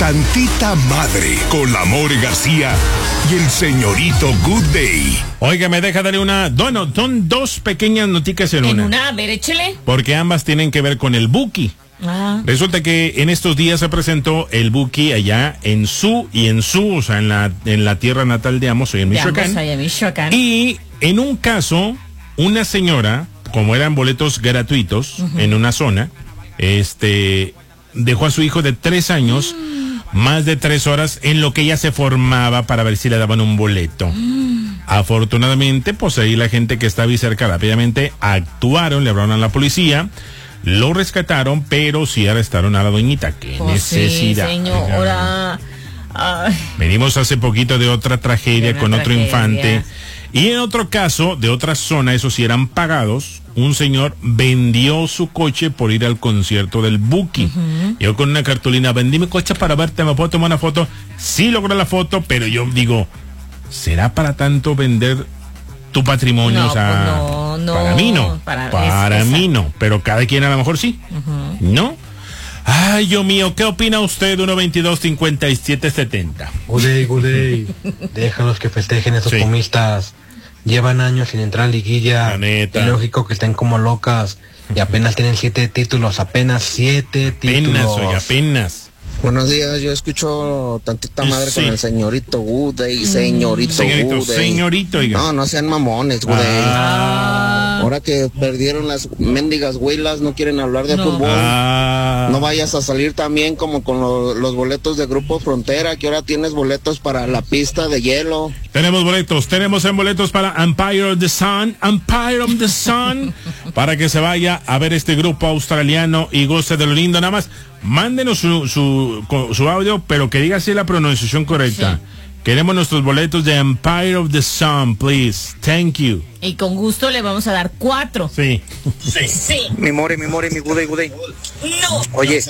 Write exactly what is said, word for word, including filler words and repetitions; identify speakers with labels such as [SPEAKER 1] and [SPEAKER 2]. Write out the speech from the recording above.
[SPEAKER 1] tantita madre con la More García y el señorito Good Day.
[SPEAKER 2] Oiga, me deja darle una... Bueno, son dos pequeñas noticias en, en una.
[SPEAKER 3] En una, a ver, échele.
[SPEAKER 2] Porque ambas tienen que ver con el Buki.
[SPEAKER 3] Ah.
[SPEAKER 2] Resulta que en estos días se presentó el Buki allá en su y en su, o sea, en la, en la tierra natal de Amos, en Michoacán.
[SPEAKER 3] Ambos, allá en Michoacán.
[SPEAKER 2] Y en un caso, una señora, como eran boletos gratuitos uh-huh. en una zona, este, dejó a su hijo de tres años mm. más de tres horas en lo que ella se formaba para ver si le daban un boleto. Mm. Afortunadamente, pues ahí la gente que estaba ahí cerca rápidamente actuaron, le hablaron a la policía. Lo rescataron, pero sí arrestaron a la doñita. ¡Qué oh, necesidad!
[SPEAKER 3] Sí, señora. Ay.
[SPEAKER 2] Venimos hace poquito de otra tragedia con tragedia. otro infante. Y en otro caso, de otra zona, esos sí eran pagados, un señor vendió su coche por ir al concierto del Buki. Uh-huh. Yo con una cartulina, vendí mi coche para verte, me puedo tomar una foto. Sí logró la foto, pero yo digo, ¿será para tanto vender tu patrimonio?
[SPEAKER 3] No,
[SPEAKER 2] o sea,
[SPEAKER 3] pues no, no,
[SPEAKER 2] para mí no, para, para es, mí no, pero cada quien a lo mejor sí, uh-huh. ¿no? Ay, Dios mío, ¿qué opina usted de uno veintidós cincuenta y siete setenta?
[SPEAKER 4] Gudey, Gudey, déjalos que festejen esos sí. pumistas, llevan años sin entrar a liguilla, es lógico que estén como locas, y apenas tienen siete títulos, apenas siete títulos.
[SPEAKER 2] Apenas, oye, apenas.
[SPEAKER 5] Buenos días, yo escucho tantita madre sí. con el señorito Gudey, señorito,
[SPEAKER 2] señorito
[SPEAKER 5] Gudey.
[SPEAKER 2] Señorito, oiga.
[SPEAKER 5] No, no sean mamones, Gudey.
[SPEAKER 2] Ah.
[SPEAKER 5] Ahora que perdieron las mendigas huilas, no quieren hablar de no. fútbol.
[SPEAKER 2] Ah.
[SPEAKER 5] No vayas a salir también como con lo, los boletos de Grupo Frontera, que ahora tienes boletos para la pista de hielo.
[SPEAKER 2] Tenemos boletos, tenemos en boletos para Empire of the Sun, Empire of the Sun, para que se vaya a ver este grupo australiano y goce de lo lindo. Nada más, mándenos su, su, su audio, pero que diga así la pronunciación correcta. Sí. Queremos nuestros boletos de Empire of the Sun, please. Thank you.
[SPEAKER 3] Y con gusto le vamos a dar cuatro.
[SPEAKER 2] Sí.
[SPEAKER 3] Sí. sí.
[SPEAKER 5] Mi more, mi more, mi Gudey, Gudey.
[SPEAKER 3] No.
[SPEAKER 5] Oye,